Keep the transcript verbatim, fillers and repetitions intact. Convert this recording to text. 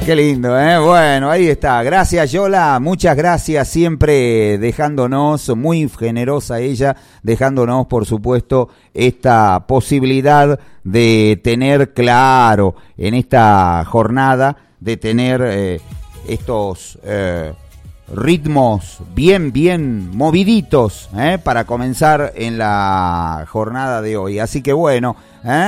qué lindo, ¿eh? Bueno, ahí está. Gracias, Yola. Muchas gracias. Siempre dejándonos, muy generosa ella, dejándonos, por supuesto, esta posibilidad de tener claro en esta jornada, de tener eh, estos eh, ritmos bien, bien moviditos, ¿eh? Para comenzar en la jornada de hoy. Así que bueno, ¿eh?